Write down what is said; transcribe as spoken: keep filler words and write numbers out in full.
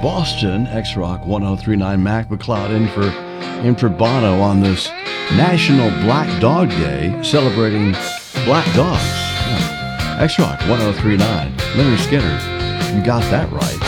Boston, X-Rock one oh three point nine. Mac McLeod in for, in for Bono on this National Black Dog Day, celebrating black dogs. Yeah. X-Rock one oh three point nine. Leonard Skinner, you got that right.